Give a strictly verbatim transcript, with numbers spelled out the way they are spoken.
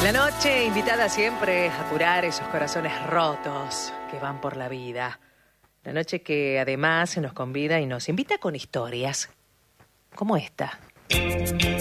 La noche invitada siempre a curar esos corazones rotos que van por la vida. La noche que además nos convida y nos invita con historias como esta.